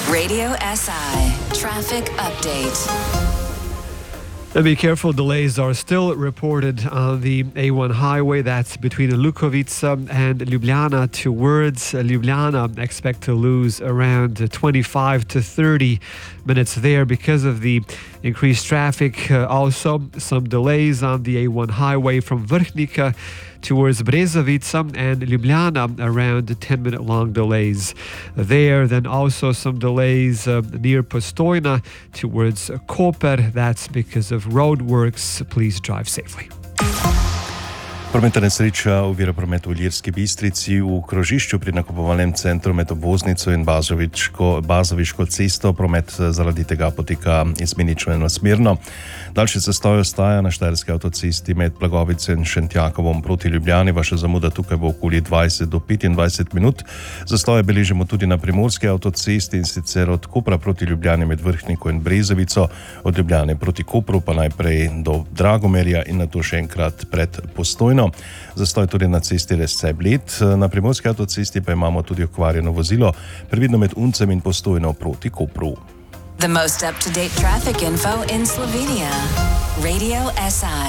Radio SI Traffic Update. Be careful, delays are still reported on the A1 highway. That's between Lukovica and Ljubljana towards Ljubljana. Expect to lose around 25 to 30 minutes there because of the increased traffic. Also, some delays on the A1 highway from Vrhnika towards Brezovica and Ljubljana, around 10-minute long delays there. Then also some delays near Postojna towards Koper. That's because of road works. Please drive safely. Prometna nesreča ovira promet v Ilirski Bistrici v krožišču pri nakupovalnem centru med obvoznico in Bazoviško cesto. Promet zaradi tega poteka izmenično enosmerno. Daljši zastoj ostaja na štajerski avtocesti med Blagovico in Šentjakovom proti Ljubljani. Vaša zamuda tukaj bo okoli 20 do 25 minut. Zastoje beležimo tudi na primorski avtocesti, in sicer od Kopra proti Ljubljani med Vrhniko in Brezovico, od Ljubljane proti Kopru pa najprej do Dragomerja in nato še enkrat pred Postojno. Zastoj tudi na cesti Resce-Bled. Na primorski avtocesti pa imamo tudi okvarjeno vozilo, previdno med Uncem in Postojno proti Kopru. The most up-to-date traffic info in Slovenia. Radio SI.